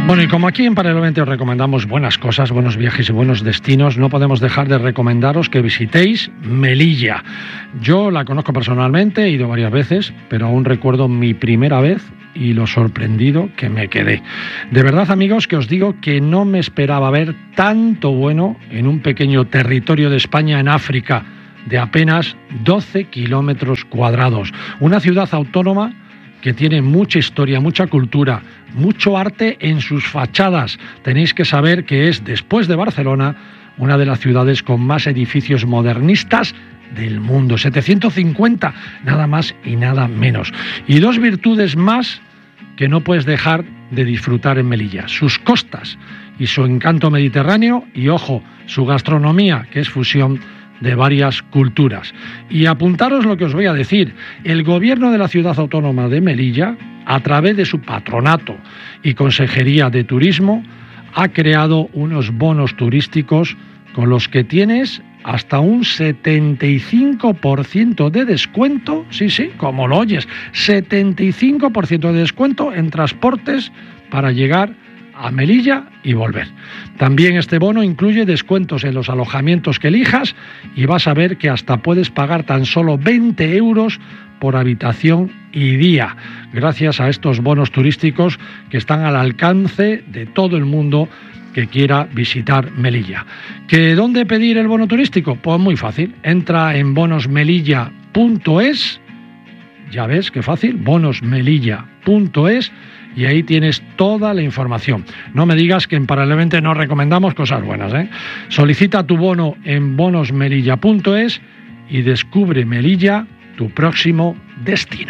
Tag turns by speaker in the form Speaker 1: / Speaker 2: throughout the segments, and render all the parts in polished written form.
Speaker 1: Bueno, y como aquí en Paralelamente os recomendamos buenas cosas, buenos viajes y buenos destinos, no podemos dejar de recomendaros que visitéis Melilla. Yo la conozco personalmente, he ido varias veces, pero aún recuerdo mi primera vez y lo sorprendido que me quedé. De verdad, amigos, que os digo que no me esperaba ver tanto bueno en un pequeño territorio de España en África de apenas 12 kilómetros cuadrados. Una ciudad autónoma que tiene mucha historia, mucha cultura, mucho arte en sus fachadas. Tenéis que saber que es, después de Barcelona, una de las ciudades con más edificios modernistas del mundo. 750, nada más y nada menos. Y dos virtudes más que no puedes dejar de disfrutar en Melilla: sus costas y su encanto mediterráneo, y ojo, su gastronomía, que es fusión de varias culturas. Y apuntaros lo que os voy a decir: el gobierno de la ciudad autónoma de Melilla, a través de su patronato y consejería de turismo, ha creado unos bonos turísticos con los que tienes hasta un 75% de descuento, sí, como lo oyes, 75% de descuento en transportes para llegar a Melilla y volver. También este bono incluye descuentos en los alojamientos que elijas, y vas a ver que hasta puedes pagar tan solo 20 euros por habitación y día, gracias a estos bonos turísticos que están al alcance de todo el mundo que quiera visitar Melilla. ¿Que dónde pedir el bono turístico? Pues muy fácil, entra en bonosmelilla.es, ya ves qué fácil, bonosmelilla.es, y ahí tienes toda la información. No me digas que en Paralelamente no recomendamos cosas buenas, ¿eh? Solicita tu bono en bonosmelilla.es y descubre Melilla, tu próximo destino.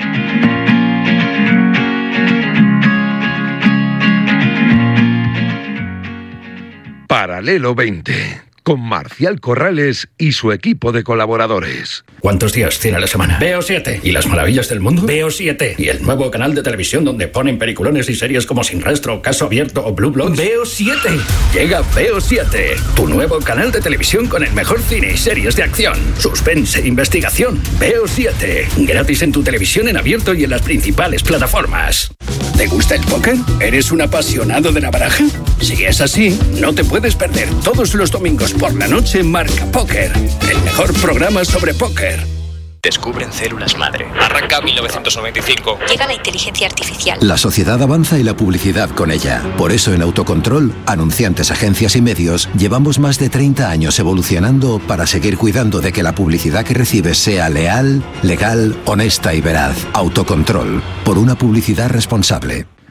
Speaker 2: Paralelo 20, con Marcial Corrales y su equipo de colaboradores.
Speaker 3: ¿Cuántos días tiene la semana? Veo 7. ¿Y las maravillas del mundo? Veo 7. ¿Y el nuevo canal de televisión donde ponen peliculones y series como Sin Rastro, Caso Abierto o Blue Bloods? Veo 7. Llega Veo 7, tu nuevo canal de televisión con el mejor cine y series de acción, suspense e investigación. Veo 7, gratis en tu televisión en abierto y en las principales plataformas. ¿Te gusta el póker? ¿Eres un apasionado de la baraja? Si es así, no te puedes perder todos los domingos por la noche Marca Póker, el mejor programa sobre póker.
Speaker 4: Descubren células madre. Arranca 1995.
Speaker 5: Llega la inteligencia artificial.
Speaker 6: La sociedad avanza y la publicidad con ella. Por eso en Autocontrol, anunciantes, agencias y medios, llevamos más de 30 años evolucionando para seguir cuidando de que la publicidad que recibes sea leal, legal, honesta y veraz. Autocontrol, por una publicidad responsable.